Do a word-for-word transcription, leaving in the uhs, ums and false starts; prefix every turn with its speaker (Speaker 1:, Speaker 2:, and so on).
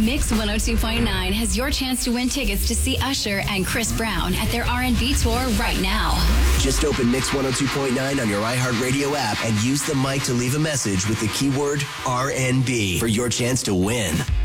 Speaker 1: Mix one oh two point nine has your chance to win tickets to see Usher and Chris Brown at their R and B tour right now.
Speaker 2: Just open Mix one oh two point nine on your iHeartRadio app and use the mic to leave a message with the keyword R and B for your chance to win.